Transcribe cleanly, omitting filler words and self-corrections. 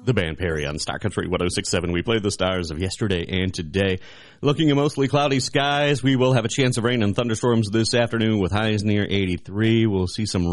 The band Perry on Star Country 106.7. We played the stars of yesterday and today. Looking at mostly cloudy skies, we will have a chance of rain and thunderstorms this afternoon with highs near 83. We'll see some